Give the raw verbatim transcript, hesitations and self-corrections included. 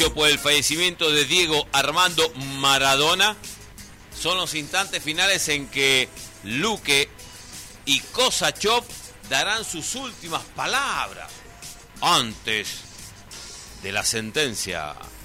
anuncio por el fallecimiento de Diego Armando Maradona. Son los instantes finales en que Luque y Kosačov darán sus últimas palabras antes de la sentencia.